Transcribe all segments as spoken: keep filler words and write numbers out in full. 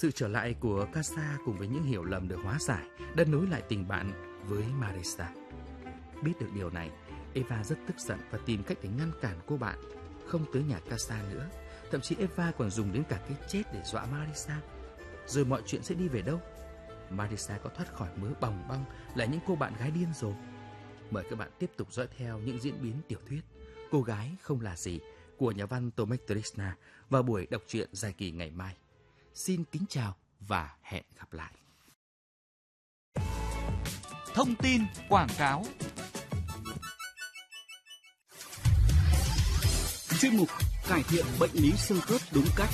Sự trở lại của Casa cùng với những hiểu lầm được hóa giải đã nối lại tình bạn với Marisa. Biết được điều này, Eva rất tức giận và tìm cách để ngăn cản cô bạn không tới nhà Casa nữa. Thậm chí Eva còn dùng đến cả cái chết để dọa Marisa. Rồi mọi chuyện sẽ đi về đâu? Marisa có thoát khỏi mớ bòng bong là những cô bạn gái điên rồ? Mời các bạn tiếp tục dõi theo những diễn biến tiểu thuyết Cô gái không là gì của nhà văn Tomek Trisna vào buổi đọc truyện dài kỳ ngày mai. Xin kính chào và hẹn gặp lại. Thông tin quảng cáo. Chuyên mục cải thiện bệnh lý xương khớp đúng cách.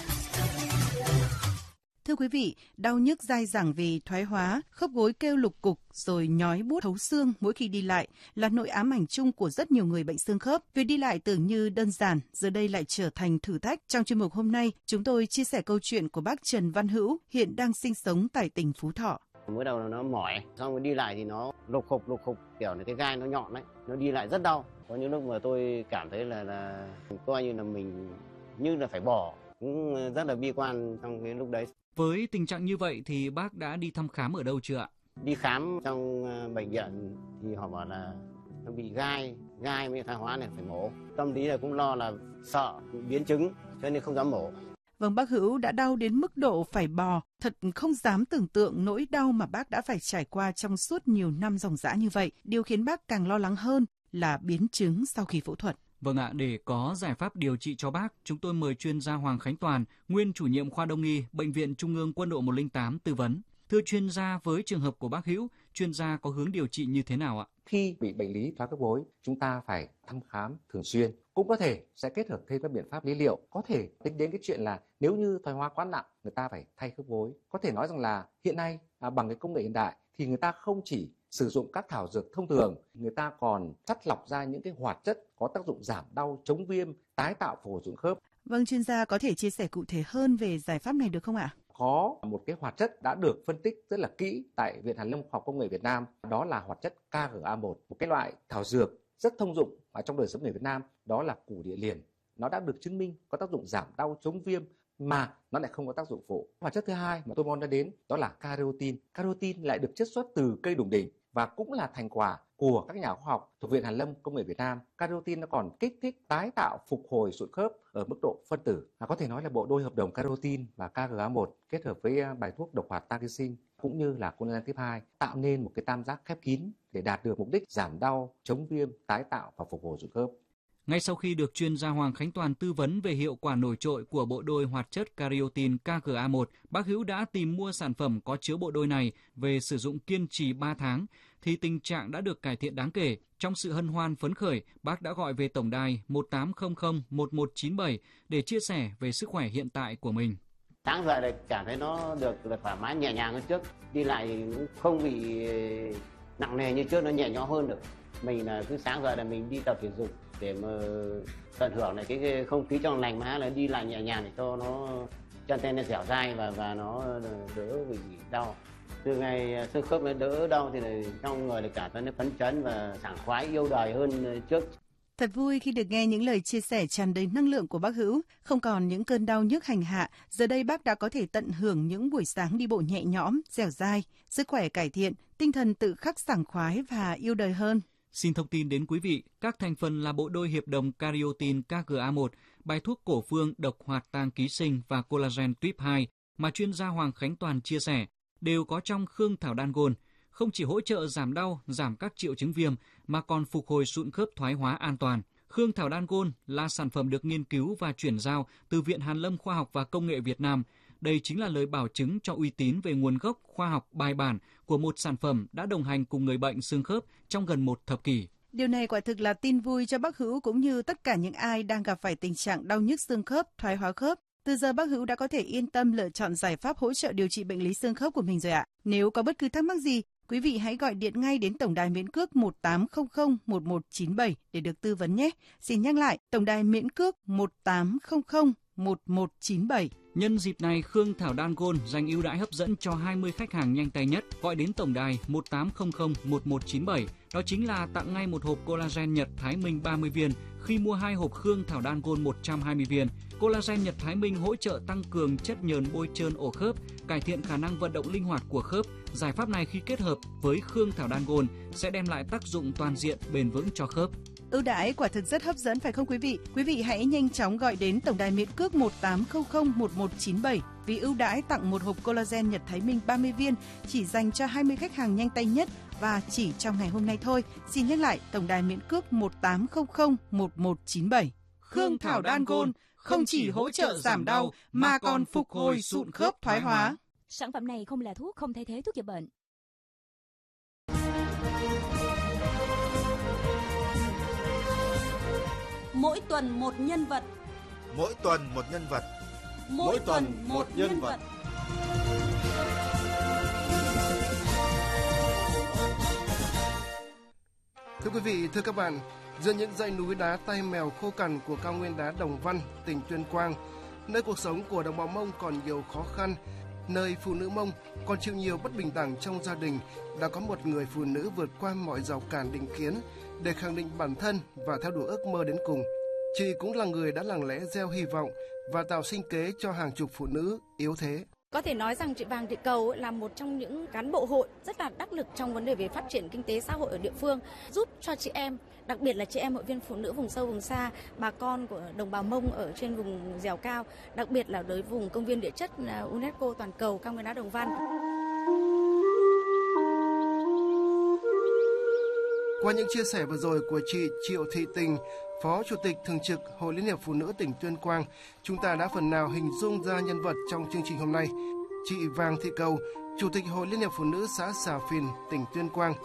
Thưa quý vị, đau nhức dai dẳng vì thoái hóa, khớp gối kêu lục cục rồi nhói buốt thấu xương mỗi khi đi lại là nỗi ám ảnh chung của rất nhiều người bệnh xương khớp. Việc đi lại tưởng như đơn giản, giờ đây lại trở thành thử thách. Trong chuyên mục hôm nay, chúng tôi chia sẻ câu chuyện của bác Trần Văn Hữu, hiện đang sinh sống tại tỉnh Phú Thọ. Mới đầu nó mỏi, xong rồi đi lại thì nó lục khục lục khục, kiểu là cái gai nó nhọn đấy, nó đi lại rất đau. Có những lúc mà tôi cảm thấy là là coi như là mình như là phải bỏ, cũng rất là bi quan trong cái lúc đấy. Với tình trạng như vậy thì bác đã đi thăm khám ở đâu chưa ạ? Đi khám trong bệnh viện thì họ bảo là nó bị gai, gai mới thoái hóa này phải mổ. Tâm lý là cũng lo là sợ biến chứng cho nên không dám mổ. Vâng, bác Hữu đã đau đến mức độ phải bò, thật không dám tưởng tượng nỗi đau mà bác đã phải trải qua trong suốt nhiều năm ròng rã như vậy. Điều khiến bác càng lo lắng hơn là biến chứng sau khi phẫu thuật. Vâng ạ, để có giải pháp điều trị cho bác, chúng tôi mời chuyên gia Hoàng Khánh Toàn, nguyên chủ nhiệm khoa đông y, Bệnh viện Trung ương Quân đội một không tám tư vấn. Thưa chuyên gia, với trường hợp của bác Hữu, chuyên gia có hướng điều trị như thế nào ạ? Khi bị bệnh lý thoái khớp gối, chúng ta phải thăm khám thường xuyên. Cũng có thể sẽ kết hợp thêm các biện pháp lý liệu. Có thể tính đến cái chuyện là nếu như thoái hóa quá nặng, người ta phải thay khớp gối. Có thể nói rằng là hiện nay à, bằng cái công nghệ hiện đại thì người ta không chỉ sử dụng các thảo dược thông thường, người ta còn chắt lọc ra những cái hoạt chất có tác dụng giảm đau, chống viêm, tái tạo phổi ruột khớp. Vâng, chuyên gia có thể chia sẻ cụ thể hơn về giải pháp này được không ạ? Có một cái hoạt chất đã được phân tích rất là kỹ tại Viện Hàn lâm Khoa học Công nghệ Việt Nam, đó là hoạt chất K G A một, một cái loại thảo dược rất thông dụng ở trong đời sống người Việt Nam, đó là củ địa liền. Nó đã được chứng minh có tác dụng giảm đau, chống viêm mà nó lại không có tác dụng phụ. Hoạt chất thứ hai mà tôi muốn nói đến đó là carotin. Carotin lại được chiết xuất từ cây đùng đỉnh và cũng là thành quả của các nhà khoa học thuộc Viện Hàn lâm Công nghệ Việt Nam. Carotin nó còn kích thích tái tạo phục hồi sụn khớp ở mức độ phân tử. À, có thể nói là bộ đôi hợp đồng carotin và K G A một kết hợp với bài thuốc độc hoạt targicin cũng như là collagen type hai tạo nên một cái tam giác khép kín để đạt được mục đích giảm đau, chống viêm, tái tạo và phục hồi sụn khớp. Ngay sau khi được chuyên gia Hoàng Khánh Toàn tư vấn về hiệu quả nổi trội của bộ đôi hoạt chất carotin K G A một, bác Hữu đã tìm mua sản phẩm có chứa bộ đôi này về sử dụng kiên trì ba tháng, thì tình trạng đã được cải thiện đáng kể. Trong sự hân hoan phấn khởi, bác đã gọi về tổng đài một tám không không một một chín bảy để chia sẻ về sức khỏe hiện tại của mình. Sáng dậy là cảm thấy nó được thoải mái nhẹ nhàng hơn trước, đi lại thì cũng không bị nặng nề như trước, nó nhẹ nhõm hơn được. Mình là cứ sáng dậy là mình đi tập thể dục để mà tận hưởng lại cái không khí trong lành, mà là đi lại nhẹ nhàng để cho nó chân tay nó dẻo dai và và nó đỡ bị đau. Từ ngày xương khớp nó đỡ đau thì là trong người là cảm thấy nó phấn chấn và sảng khoái, yêu đời hơn trước. Thật vui khi được nghe những lời chia sẻ tràn đầy năng lượng của bác Hữu. Không còn những cơn đau nhức hành hạ, giờ đây bác đã có thể tận hưởng những buổi sáng đi bộ nhẹ nhõm, dẻo dai, sức khỏe cải thiện, tinh thần tự khắc sảng khoái và yêu đời hơn. Xin thông tin đến quý vị, các thành phần là bộ đôi hiệp đồng carotin K G A một, bài thuốc cổ phương độc hoạt tang ký sinh và collagen type hai mà chuyên gia Hoàng Khánh Toàn chia sẻ đều có trong khương thảo đan gôn, không chỉ hỗ trợ giảm đau, giảm các triệu chứng viêm mà còn phục hồi sụn khớp thoái hóa an toàn. Khương thảo đan gôn là sản phẩm được nghiên cứu và chuyển giao từ Viện Hàn lâm Khoa học và Công nghệ Việt Nam. Đây chính là lời bảo chứng cho uy tín về nguồn gốc khoa học bài bản của một sản phẩm đã đồng hành cùng người bệnh xương khớp trong gần một thập kỷ. Điều này quả thực là tin vui cho bác Hữu cũng như tất cả những ai đang gặp phải tình trạng đau nhức xương khớp, thoái hóa khớp. Từ giờ bác Hữu đã có thể yên tâm lựa chọn giải pháp hỗ trợ điều trị bệnh lý xương khớp của mình rồi ạ. Nếu có bất cứ thắc mắc gì, quý vị hãy gọi điện ngay đến tổng đài miễn cước một tám không không một một chín bảy để được tư vấn nhé. Xin nhắc lại, tổng đài miễn cước một tám không không một một chín bảy. Nhân dịp này, Khương Thảo Đan Gold dành ưu đãi hấp dẫn cho hai mươi khách hàng nhanh tay nhất gọi đến tổng đài một tám không không một một chín bảy. Đó chính là tặng ngay một hộp collagen Nhật Thái Minh ba mươi viên khi mua hai hộp Khương Thảo Đan Gold một trăm hai mươi viên. Collagen Nhật Thái Minh hỗ trợ tăng cường chất nhờn bôi trơn ổ khớp, cải thiện khả năng vận động linh hoạt của khớp. Giải pháp này khi kết hợp với Khương Thảo Đan Gold sẽ đem lại tác dụng toàn diện bền vững cho khớp. Ưu đãi quả thực rất hấp dẫn phải không quý vị? Quý vị hãy nhanh chóng gọi đến tổng đài miễn cước một tám không không một một chín bảy vì ưu đãi tặng một hộp collagen Nhật Thái Minh ba mươi viên chỉ dành cho hai mươi khách hàng nhanh tay nhất và chỉ trong ngày hôm nay thôi. Xin nhắc lại, tổng đài miễn cước một tám không không một một chín bảy. Khương Thảo Đan Gold không chỉ hỗ trợ giảm đau mà còn phục hồi sụn khớp thoái hóa. Sản phẩm này không là thuốc, không thay thế thuốc chữa bệnh. Mỗi tuần một nhân vật. Mỗi tuần một nhân vật. Mỗi, Mỗi tuần một, một nhân, nhân vật. vật. Thưa quý vị, thưa các bạn, giữa những dãy núi đá tay mèo khô cằn của cao nguyên đá Đồng Văn, tỉnh Tuyên Quang, nơi cuộc sống của đồng bào Mông còn nhiều khó khăn, nơi phụ nữ Mông còn chịu nhiều bất bình đẳng trong gia đình, đã có một người phụ nữ vượt qua mọi rào cản định kiến để khẳng định bản thân và theo đuổi ước mơ đến cùng. Chị cũng là người đã lặng lẽ gieo hy vọng và tạo sinh kế cho hàng chục phụ nữ yếu thế. Có thể nói rằng chị Vàng Thị Cầu là một trong những cán bộ hội rất là đắc lực trong vấn đề về phát triển kinh tế xã hội ở địa phương, giúp cho chị em, đặc biệt là chị em hội viên phụ nữ vùng sâu vùng xa, bà con của đồng bào Mông ở trên vùng dẻo cao, đặc biệt là đối vùng công viên địa chất UNESCO toàn cầu cao nguyên đá Đồng Văn. Qua những chia sẻ vừa rồi của chị Triệu Thị Tình, Phó Chủ tịch Thường trực Hội Liên hiệp Phụ nữ tỉnh Tuyên Quang, chúng ta đã phần nào hình dung ra nhân vật trong chương trình hôm nay. Chị Vàng Thị Cầu, Chủ tịch Hội Liên hiệp Phụ nữ xã Xà Phìn, tỉnh Tuyên Quang.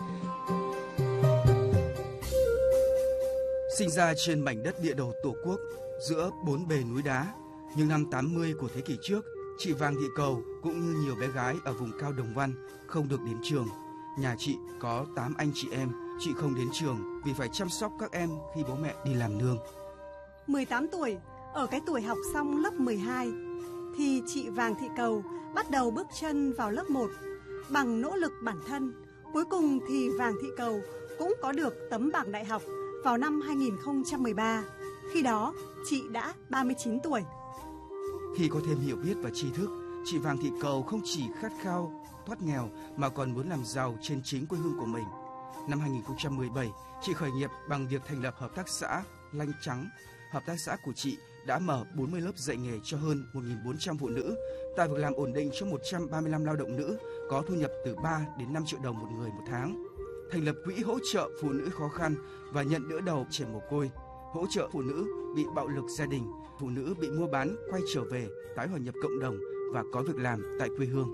Sinh ra trên mảnh đất địa đầu Tổ quốc, giữa bốn bề núi đá, nhưng năm tám mươi của thế kỷ trước, chị Vàng Thị Cầu cũng như nhiều bé gái ở vùng cao Đồng Văn không được đến trường. Nhà chị có tám anh chị em, chị không đến trường vì phải chăm sóc các em khi bố mẹ đi làm nương. mười tám tuổi, ở cái tuổi học xong lớp mười hai, thì chị Vàng Thị Cầu bắt đầu bước chân vào lớp một. Bằng nỗ lực bản thân, cuối cùng thì Vàng Thị Cầu cũng có được tấm bằng đại học vào năm hai nghìn không trăm mười ba. Khi đó, chị đã ba mươi chín tuổi. Khi có thêm hiểu biết và tri thức, chị Vàng Thị Cầu không chỉ khát khao thoát nghèo mà còn muốn làm giàu trên chính quê hương của mình. Năm hai nghìn không trăm mười bảy, chị khởi nghiệp bằng việc thành lập hợp tác xã Lanh Trắng. Hợp tác xã của chị đã mở bốn mươi lớp dạy nghề cho hơn một nghìn bốn trăm phụ nữ, tạo việc làm ổn định cho một trăm ba mươi lăm lao động nữ, có thu nhập từ ba đến năm triệu đồng một người một tháng. Thành lập quỹ hỗ trợ phụ nữ khó khăn và nhận đỡ đầu trẻ mồ côi, hỗ trợ phụ nữ bị bạo lực gia đình, phụ nữ bị mua bán quay trở về, tái hòa nhập cộng đồng và có việc làm tại quê hương.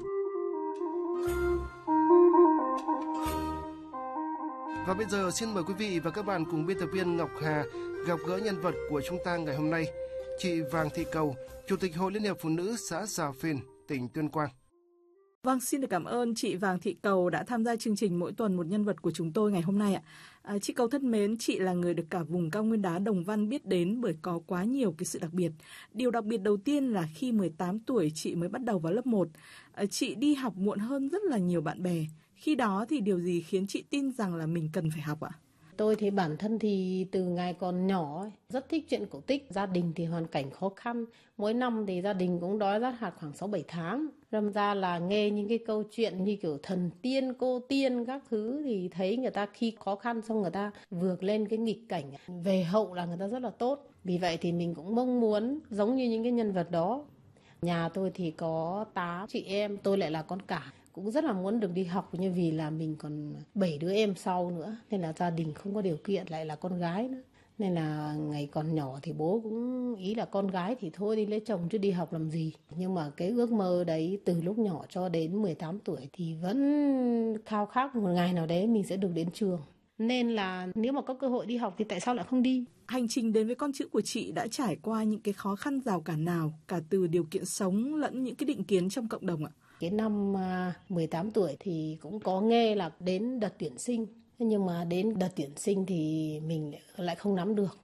Và bây giờ xin mời quý vị và các bạn cùng biên tập viên Ngọc Hà gặp gỡ nhân vật của chúng ta ngày hôm nay, chị Vàng Thị Cầu, Chủ tịch Hội Liên hiệp Phụ nữ xã Xà Phìn, tỉnh Tuyên Quang. Vâng, xin được cảm ơn chị Vàng Thị Cầu đã tham gia chương trình Mỗi tuần một nhân vật của chúng tôi ngày hôm nay ạ. À, chị Cầu thân mến, chị là người được cả vùng cao nguyên đá Đồng Văn biết đến bởi có quá nhiều cái sự đặc biệt. Điều đặc biệt đầu tiên là khi mười tám tuổi chị mới bắt đầu vào lớp một. À, chị đi học muộn hơn rất là nhiều bạn bè. Khi đó thì điều gì khiến chị tin rằng là mình cần phải học ạ? Tôi thì bản thân thì từ ngày còn nhỏ ấy, rất thích chuyện cổ tích. Gia đình thì hoàn cảnh khó khăn. Mỗi năm thì gia đình cũng đói rát hạt khoảng sáu bảy tháng. Đâm ra là nghe những cái câu chuyện như kiểu thần tiên, cô tiên các thứ thì thấy người ta khi khó khăn xong người ta vượt lên cái nghịch cảnh. Về hậu là người ta rất là tốt. Vì vậy thì mình cũng mong muốn giống như những cái nhân vật đó. Nhà tôi thì có tám chị em, tôi lại là con cả. Cũng rất là muốn được đi học nhưng vì là mình còn bảy đứa em sau nữa. Nên là gia đình không có điều kiện, lại là con gái nữa. Nên là ngày còn nhỏ thì bố cũng ý là con gái thì thôi đi lấy chồng chứ đi học làm gì. Nhưng mà cái ước mơ đấy từ lúc nhỏ cho đến mười tám tuổi thì vẫn khao khát một ngày nào đấy mình sẽ được đến trường. Nên là nếu mà có cơ hội đi học thì tại sao lại không đi? Hành trình đến với con chữ của chị đã trải qua những cái khó khăn rào cản nào, cả từ điều kiện sống lẫn những cái định kiến trong cộng đồng ạ? Cái năm mười tám tuổi thì cũng có nghe là đến đợt tuyển sinh. Nhưng mà đến đợt tuyển sinh thì mình lại không nắm được.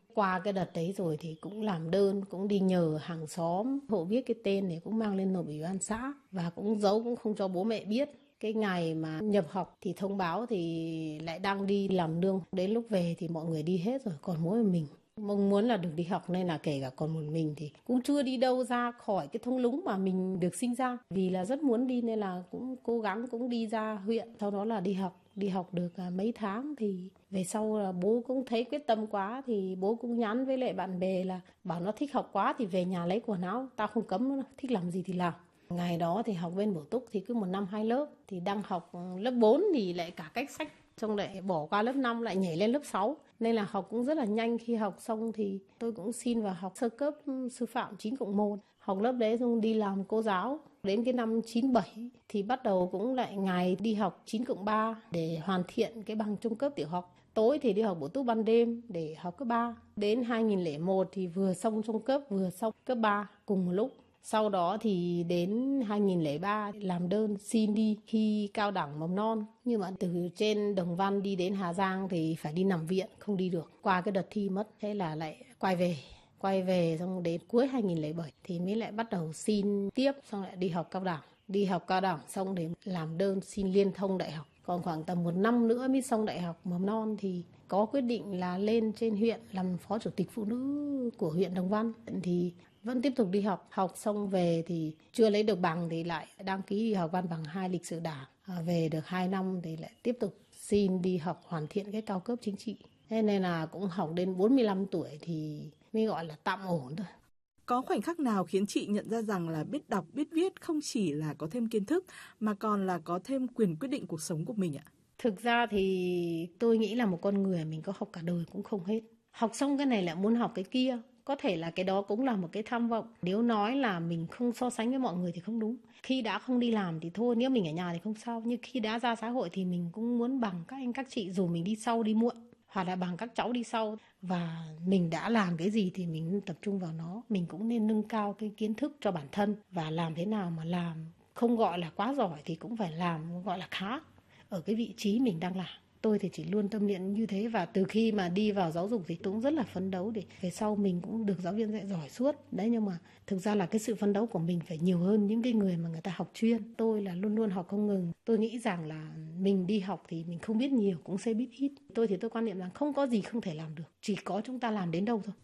Qua cái đợt đấy rồi thì cũng làm đơn, cũng đi nhờ hàng xóm hộ viết cái tên để cũng mang lên nộp ủy ban xã và cũng giấu, cũng không cho bố mẹ biết. Cái ngày mà nhập học thì thông báo thì lại đang đi làm nương. Đến lúc về thì mọi người đi hết rồi, còn mỗi mình. Mong muốn là được đi học nên là kể cả còn một mình thì cũng chưa đi đâu ra khỏi cái thung lũng mà mình được sinh ra. Vì là rất muốn đi nên là cũng cố gắng cũng đi ra huyện, sau đó là đi học. Đi học được mấy tháng thì về sau là bố cũng thấy quyết tâm quá thì bố cũng nhắn với lại bạn bè là bảo nó thích học quá thì về nhà lấy quần áo, tao không cấm nó, thích làm gì thì làm. Ngày đó thì học bên bổ túc thì cứ một năm hai lớp, thì đang học lớp bốn thì lại cả cách sách, xong lại bỏ qua lớp năm lại nhảy lên lớp sáu. Nên là học cũng rất là nhanh. Khi học xong thì tôi cũng xin vào học sơ cấp sư phạm chín cộng một. Học lớp đấy xong đi làm cô giáo. Đến cái năm chín bảy thì bắt đầu cũng lại ngày đi học chín cộng ba để hoàn thiện cái bằng trung cấp tiểu học. Tối thì đi học bổ túc ban đêm để học cấp ba. Đến hai nghìn lẻ một thì vừa xong trung cấp vừa xong cấp ba cùng một lúc. Sau đó thì đến hai nghìn lẻ ba làm đơn xin đi khi cao đẳng mầm non. Nhưng mà từ trên Đồng Văn đi đến Hà Giang thì phải đi nằm viện, không đi được. Qua cái đợt thi mất, thế là lại quay về. Quay về xong đến cuối hai nghìn lẻ bảy thì mới lại bắt đầu xin tiếp, xong lại đi học cao đẳng. Đi học cao đẳng xong để làm đơn xin liên thông đại học. Còn khoảng tầm một năm nữa mới xong đại học mầm non thì có quyết định là lên trên huyện làm phó chủ tịch phụ nữ của huyện Đồng Văn. Thì vẫn tiếp tục đi học, học xong về thì chưa lấy được bằng thì lại đăng ký đi học văn bằng hai lịch sử đảng. À, về được hai năm thì lại tiếp tục xin đi học hoàn thiện cái cao cấp chính trị. Thế nên là cũng học đến bốn mươi lăm tuổi thì mới gọi là tạm ổn thôi. Có khoảnh khắc nào khiến chị nhận ra rằng là biết đọc, biết viết không chỉ là có thêm kiến thức mà còn là có thêm quyền quyết định cuộc sống của mình ạ? Thực ra thì tôi nghĩ là một con người mình có học cả đời cũng không hết. Học xong cái này lại muốn học cái kia. Có thể là cái đó cũng là một cái tham vọng. Nếu nói là mình không so sánh với mọi người thì không đúng. Khi đã không đi làm thì thôi, nếu mình ở nhà thì không sao. Nhưng khi đã ra xã hội thì mình cũng muốn bằng các anh các chị, dù mình đi sau đi muộn, hoặc là bằng các cháu đi sau. Và mình đã làm cái gì thì mình nên tập trung vào nó. Mình cũng nên nâng cao cái kiến thức cho bản thân. Và làm thế nào mà làm không gọi là quá giỏi thì cũng phải làm gọi là khá ở cái vị trí mình đang làm. Tôi thì chỉ luôn tâm niệm như thế, và từ khi mà đi vào giáo dục thì tôi cũng rất là phấn đấu để về sau mình cũng được giáo viên dạy giỏi suốt. Đấy, nhưng mà thực ra là cái sự phấn đấu của mình phải nhiều hơn những cái người mà người ta học chuyên. Tôi là luôn luôn học không ngừng. Tôi nghĩ rằng là mình đi học thì mình không biết nhiều cũng sẽ biết ít. Tôi thì tôi quan niệm rằng không có gì không thể làm được, chỉ có chúng ta làm đến đâu thôi.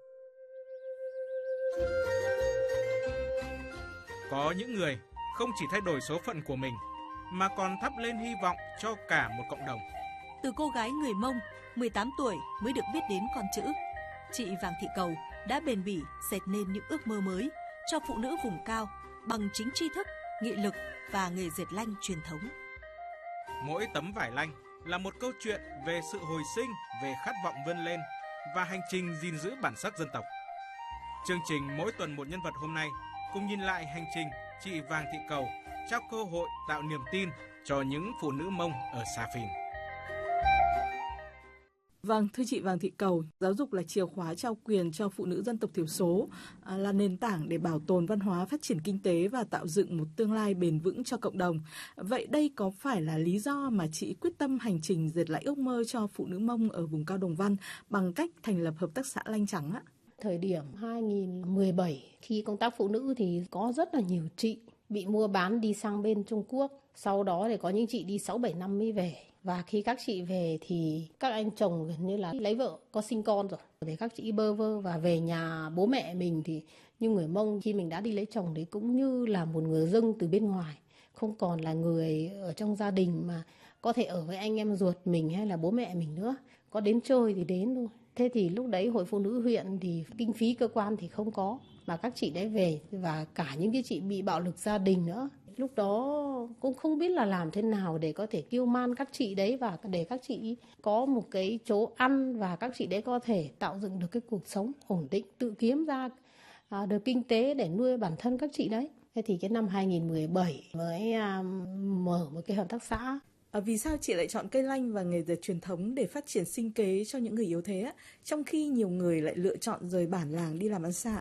Có những người không chỉ thay đổi số phận của mình mà còn thắp lên hy vọng cho cả một cộng đồng. Từ cô gái người Mông mười tám tuổi mới được biết đến con chữ, chị Vàng Thị Cầu đã bền bỉ dệt nên những ước mơ mới cho phụ nữ vùng cao bằng chính tri thức, nghị lực và nghề dệt lanh truyền thống. Mỗi tấm vải lanh là một câu chuyện về sự hồi sinh, về khát vọng vươn lên và hành trình gìn giữ bản sắc dân tộc. Chương trình Mỗi tuần một nhân vật hôm nay cùng nhìn lại hành trình chị Vàng Thị Cầu trao cơ hội tạo niềm tin cho những phụ nữ Mông ở Sa Phìn. Vâng, thưa chị Vàng Thị Cầu, giáo dục là chìa khóa trao quyền cho phụ nữ dân tộc thiểu số, là nền tảng để bảo tồn văn hóa, phát triển kinh tế và tạo dựng một tương lai bền vững cho cộng đồng. Vậy đây có phải là lý do mà chị quyết tâm hành trình dệt lại ước mơ cho phụ nữ Mông ở vùng cao Đồng Văn bằng cách thành lập hợp tác xã Lanh Trắng ạ? Thời điểm hai nghìn mười bảy, khi công tác phụ nữ thì có rất là nhiều chị bị mua bán đi sang bên Trung Quốc. Sau đó thì có những chị đi sáu bảy năm mới về. Và khi các chị về thì các anh chồng gần như là lấy vợ, có sinh con rồi. Để các chị bơ vơ và về nhà bố mẹ mình thì như người Mông khi mình đã đi lấy chồng thì cũng như là một người dưng từ bên ngoài. Không còn là người ở trong gia đình mà có thể ở với anh em ruột mình hay là bố mẹ mình nữa. Có đến chơi thì đến thôi. Thế thì lúc đấy Hội Phụ Nữ huyện thì kinh phí cơ quan thì không có. Mà các chị đấy về và cả những cái chị bị bạo lực gia đình nữa. Lúc đó cũng không biết là làm thế nào để có thể kiêu man các chị đấy và để các chị có một cái chỗ ăn và các chị đấy có thể tạo dựng được cái cuộc sống ổn định, tự kiếm ra à, được kinh tế để nuôi bản thân các chị đấy. Thế thì cái năm hai nghìn mười bảy mới à, mở một cái hợp tác xã. À, vì sao chị lại chọn cây lanh và nghề dệt truyền thống để phát triển sinh kế cho những người yếu thế, trong khi nhiều người lại lựa chọn rời bản làng đi làm ăn xa?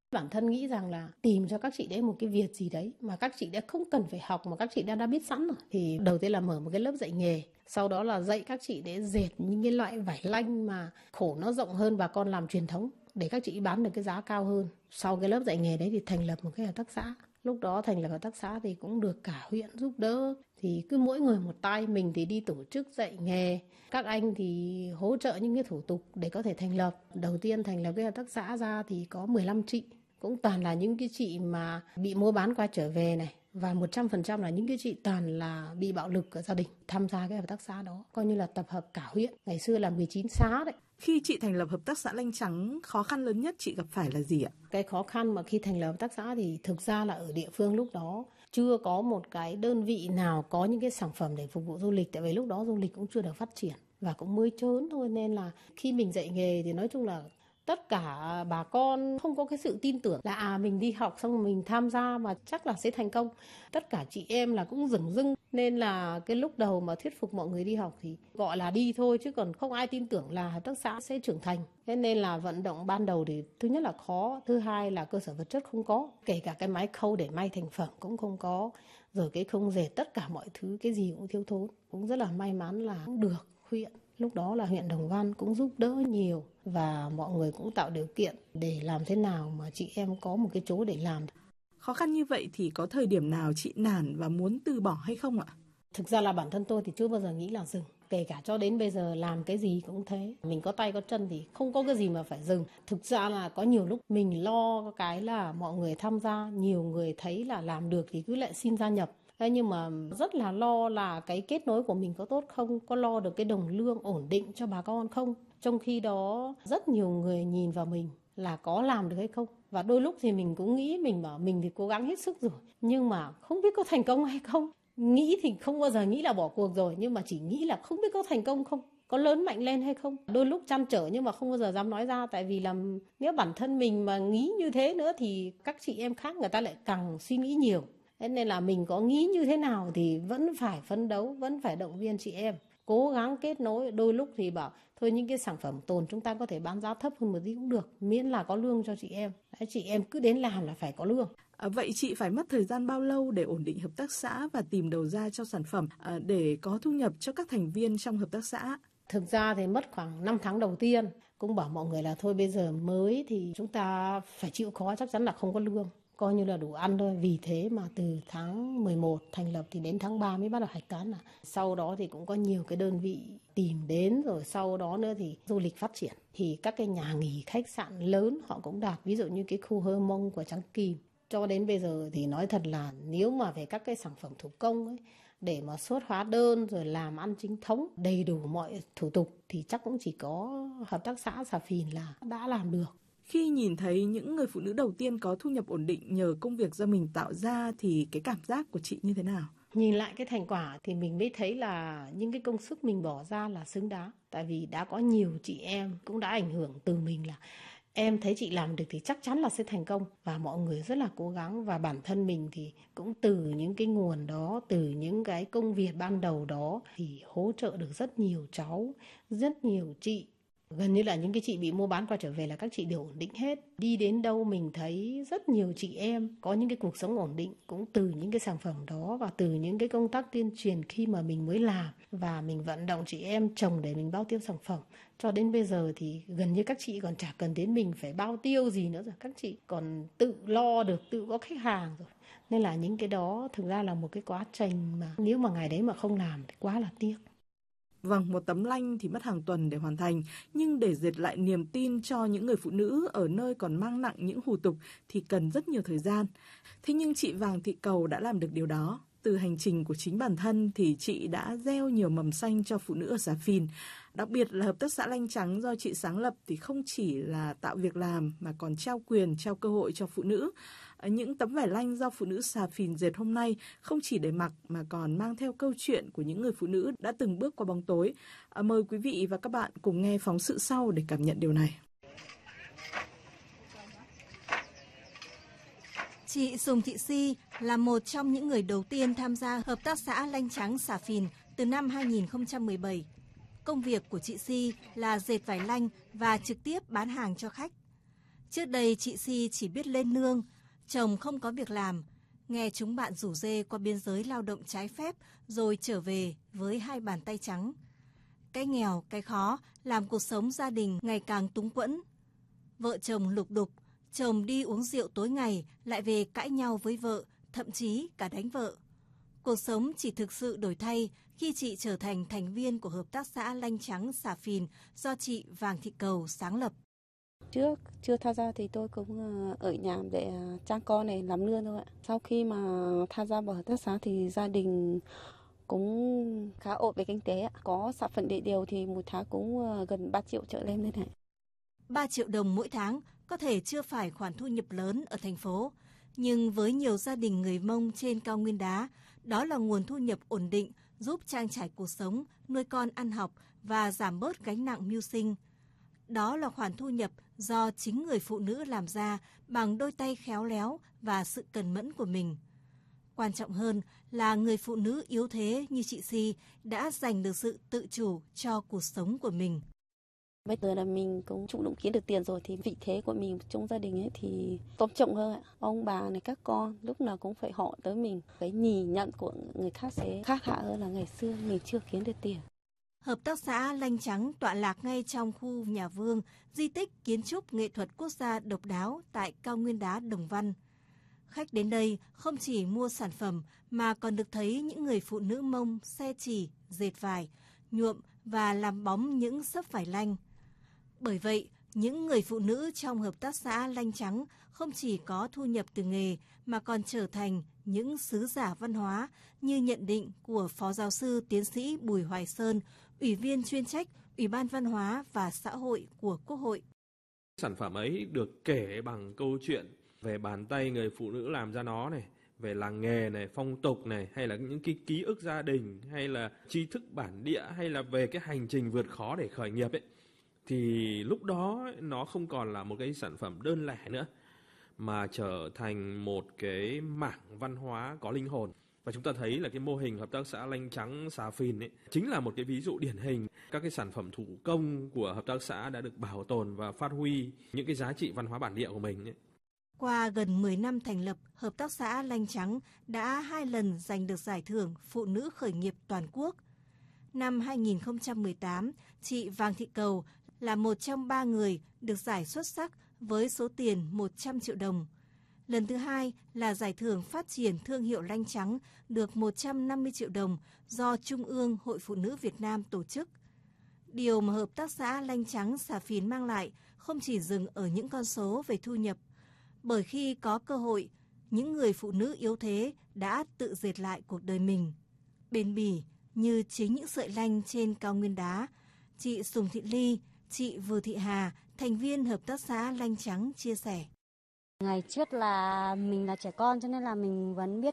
Bản thân nghĩ rằng là tìm cho các chị đấy một cái việc gì đấy mà các chị đã không cần phải học mà các chị đã đã biết sẵn rồi. Thì đầu tiên là mở một cái lớp dạy nghề, sau đó là dạy các chị để dệt những cái loại vải lanh mà khổ nó rộng hơn bà con làm truyền thống để các chị bán được cái giá cao hơn. Sau cái lớp dạy nghề đấy thì thành lập một cái hợp tác xã. Lúc đó thành lập hợp tác xã thì cũng được cả huyện giúp đỡ. Thì cứ mỗi người một tay, mình thì đi tổ chức dạy nghề, các anh thì hỗ trợ những cái thủ tục để có thể thành lập. Đầu tiên thành lập cái hợp tác xã ra thì có mười lăm chị, cũng toàn là những cái chị mà bị mua bán qua trở về này. Và một trăm phần trăm là những cái chị toàn là bị bạo lực ở gia đình tham gia cái hợp tác xã đó. Coi như là tập hợp cả huyện, ngày xưa là mười chín xã đấy. Khi chị thành lập hợp tác xã Lanh Trắng, khó khăn lớn nhất chị gặp phải là gì ạ? Cái khó khăn mà khi thành lập hợp tác xã thì thực ra là ở địa phương lúc đó chưa có một cái đơn vị nào có những cái sản phẩm để phục vụ du lịch. Tại vì lúc đó du lịch cũng chưa được phát triển và cũng mới trớn thôi. Nên là khi mình dạy nghề thì nói chung là tất cả bà con không có cái sự tin tưởng là à mình đi học xong rồi mình tham gia mà chắc là sẽ thành công. Tất cả chị em là cũng dửng dưng. Nên là cái lúc đầu mà thuyết phục mọi người đi học thì gọi là đi thôi chứ còn không ai tin tưởng là hợp tác xã sẽ trưởng thành. Thế nên là vận động ban đầu thì thứ nhất là khó, thứ hai là cơ sở vật chất không có. Kể cả cái máy khâu để may thành phẩm cũng không có. Rồi cái khung dệt tất cả mọi thứ cái gì cũng thiếu thốn. Cũng rất là may mắn là cũng được huyện. Lúc đó là huyện Đồng Văn cũng giúp đỡ nhiều và mọi người cũng tạo điều kiện để làm thế nào mà chị em có một cái chỗ để làm. Khó khăn như vậy thì có thời điểm nào chị nản và muốn từ bỏ hay không ạ? Thực ra là bản thân tôi thì chưa bao giờ nghĩ là dừng. Kể cả cho đến bây giờ làm cái gì cũng thế. Mình có tay có chân thì không có cái gì mà phải dừng. Thực ra là có nhiều lúc mình lo cái là mọi người tham gia, nhiều người thấy là làm được thì cứ lại xin gia nhập. Thế nhưng mà rất là lo là cái kết nối của mình có tốt không, có lo được cái đồng lương ổn định cho bà con không. Trong khi đó rất nhiều người nhìn vào mình là có làm được hay không. Và đôi lúc thì mình cũng nghĩ mình bảo mình thì cố gắng hết sức rồi. Nhưng mà không biết có thành công hay không. Nghĩ thì không bao giờ nghĩ là bỏ cuộc rồi. Nhưng mà chỉ nghĩ là không biết có thành công không. Có lớn mạnh lên hay không. Đôi lúc trăn trở nhưng mà không bao giờ dám nói ra. Tại vì là nếu bản thân mình mà nghĩ như thế nữa thì các chị em khác người ta lại càng suy nghĩ nhiều. Thế nên là mình có nghĩ như thế nào thì vẫn phải phấn đấu, vẫn phải động viên chị em. Cố gắng kết nối, đôi lúc thì bảo thôi những cái sản phẩm tồn chúng ta có thể bán giá thấp hơn một tí cũng được, miễn là có lương cho chị em. Đấy, chị em cứ đến làm là phải có lương. À, vậy chị phải mất thời gian bao lâu để ổn định hợp tác xã và tìm đầu ra cho sản phẩm à, để có thu nhập cho các thành viên trong hợp tác xã? Thực ra thì mất khoảng năm tháng đầu tiên. Cũng bảo mọi người là thôi bây giờ mới thì chúng ta phải chịu khó, chắc chắn là không có lương. Coi như là đủ ăn thôi. Vì thế mà từ tháng mười một thành lập thì đến tháng ba mới bắt đầu hạch toán. À. Sau đó thì cũng có nhiều cái đơn vị tìm đến, rồi sau đó nữa thì du lịch phát triển. Thì các cái nhà nghỉ khách sạn lớn họ cũng đạt, ví dụ như cái khu Hơ Mông của Trắng Kìm. Cho đến bây giờ thì nói thật là nếu mà về các cái sản phẩm thủ công ấy, để mà xuất hóa đơn rồi làm ăn chính thống đầy đủ mọi thủ tục thì chắc cũng chỉ có hợp tác xã Xà Phìn là đã làm được. Khi nhìn thấy những người phụ nữ đầu tiên có thu nhập ổn định nhờ công việc do mình tạo ra thì cái cảm giác của chị như thế nào? Nhìn lại cái thành quả thì mình mới thấy là những cái công sức mình bỏ ra là xứng đáng. Tại vì đã có nhiều chị em cũng đã ảnh hưởng từ mình là em thấy chị làm được thì chắc chắn là sẽ thành công. Và mọi người rất là cố gắng và bản thân mình thì cũng từ những cái nguồn đó, từ những cái công việc ban đầu đó thì hỗ trợ được rất nhiều cháu, rất nhiều chị. Gần như là những cái chị bị mua bán qua trở về là các chị đều ổn định hết. Đi đến đâu mình thấy rất nhiều chị em có những cái cuộc sống ổn định cũng từ những cái sản phẩm đó và từ những cái công tác tuyên truyền khi mà mình mới làm. Và mình vận động chị em trồng để mình bao tiêu sản phẩm. Cho đến bây giờ thì gần như các chị còn chả cần đến mình phải bao tiêu gì nữa rồi. Các chị còn tự lo được, tự có khách hàng rồi. Nên là những cái đó thực ra là một cái quá trình mà nếu mà ngày đấy mà không làm thì quá là tiếc. Vâng, một tấm lanh thì mất hàng tuần để hoàn thành, nhưng để dệt lại niềm tin cho những người phụ nữ ở nơi còn mang nặng những hủ tục thì cần rất nhiều thời gian. Thế nhưng chị Vàng Thị Cầu đã làm được điều đó. Từ hành trình của chính bản thân thì chị đã gieo nhiều mầm xanh cho phụ nữ ở Xà Phìn. Đặc biệt là hợp tác xã Lanh Trắng do chị sáng lập thì không chỉ là tạo việc làm mà còn trao quyền, trao cơ hội cho phụ nữ. Những tấm vải lanh do phụ nữ Xà Phìn dệt hôm nay không chỉ để mặc mà còn mang theo câu chuyện của những người phụ nữ đã từng bước qua bóng tối. À, mời quý vị và các bạn cùng nghe phóng sự sau để cảm nhận điều này. Chị Sùng Thị Si là một trong những người đầu tiên tham gia hợp tác xã Lanh Trắng Xà Phìn từ năm hai nghìn không trăm mười bảy. Công việc của chị Si là dệt vải lanh và trực tiếp bán hàng cho khách. Trước đây chị Si chỉ biết lên nương, chồng không có việc làm, nghe chúng bạn rủ rê qua biên giới lao động trái phép rồi trở về với hai bàn tay trắng. Cái nghèo, cái khó làm cuộc sống gia đình ngày càng túng quẫn. Vợ chồng lục đục, chồng đi uống rượu tối ngày lại về cãi nhau với vợ, thậm chí cả đánh vợ. Cuộc sống chỉ thực sự đổi thay khi chị trở thành thành viên của Hợp tác xã Lanh Trắng Xà Phìn do chị Vàng Thị Cầu sáng lập. Trước chưa tham gia thì tôi cũng ở nhà để trang con này làm nương thôi ạ. Sau khi mà tham gia vào hợp tác xã thì gia đình cũng khá ổn về kinh tế ạ. Có sản phẩm địa điều thì một tháng cũng gần ba triệu trở lên đây này. ba triệu đồng mỗi tháng có thể chưa phải khoản thu nhập lớn ở thành phố, nhưng với nhiều gia đình người Mông trên cao nguyên đá, đó là nguồn thu nhập ổn định giúp trang trải cuộc sống, nuôi con ăn học và giảm bớt gánh nặng mưu sinh. Đó là khoản thu nhập do chính người phụ nữ làm ra bằng đôi tay khéo léo và sự cần mẫn của mình. Quan trọng hơn là người phụ nữ yếu thế như chị Si đã giành được sự tự chủ cho cuộc sống của mình. Bây giờ là mình cũng chủ động kiếm được tiền rồi thì vị thế của mình trong gia đình ấy thì tôn trọng hơn ạ. Ông bà này các con lúc nào cũng phải họ tới mình. Cái nhìn nhận của người khác sẽ khác lạ hơn là ngày xưa mình chưa kiếm được tiền. Hợp tác xã Lanh Trắng tọa lạc ngay trong khu nhà Vương, di tích kiến trúc nghệ thuật quốc gia độc đáo tại cao nguyên đá Đồng Văn. Khách đến đây không chỉ mua sản phẩm mà còn được thấy những người phụ nữ Mông xe chỉ, dệt vải, nhuộm và làm bóng những xấp vải lanh. Bởi vậy, những người phụ nữ trong Hợp tác xã Lanh Trắng không chỉ có thu nhập từ nghề mà còn trở thành những sứ giả văn hóa như nhận định của Phó Giáo sư Tiến sĩ Bùi Hoài Sơn, Ủy viên chuyên trách Ủy ban Văn hóa và Xã hội của Quốc hội. Sản phẩm ấy được kể bằng câu chuyện về bàn tay người phụ nữ làm ra nó này, về làng nghề này, phong tục này, hay là những cái ký ức gia đình, hay là tri thức bản địa, hay là về cái hành trình vượt khó để khởi nghiệp ấy. Thì lúc đó nó không còn là một cái sản phẩm đơn lẻ nữa, mà trở thành một cái mảng văn hóa có linh hồn. Và chúng ta thấy là cái mô hình Hợp tác xã Lanh Trắng Xà Phìn ấy chính là một cái ví dụ điển hình. Các cái sản phẩm thủ công của hợp tác xã đã được bảo tồn và phát huy những cái giá trị văn hóa bản địa của mình ấy. Qua gần mười năm thành lập, Hợp tác xã Lanh Trắng đã hai lần giành được giải thưởng Phụ nữ khởi nghiệp toàn quốc. Năm hai nghìn không trăm mười tám, chị Vàng Thị Cầu là một trong ba người được giải xuất sắc với số tiền một trăm triệu đồng. Lần thứ hai là giải thưởng phát triển thương hiệu Lanh Trắng được một trăm năm mươi triệu đồng do Trung ương Hội Phụ nữ Việt Nam tổ chức. Điều mà Hợp tác xã Lanh Trắng Xà Phìn mang lại không chỉ dừng ở những con số về thu nhập, bởi khi có cơ hội, những người phụ nữ yếu thế đã tự dệt lại cuộc đời mình. Bền bỉ như chính những sợi lanh trên cao nguyên đá, chị Sùng Thị Ly, chị Vừa Thị Hà, thành viên Hợp tác xã Lanh Trắng chia sẻ. Ngày trước là mình là trẻ con cho nên là mình vẫn biết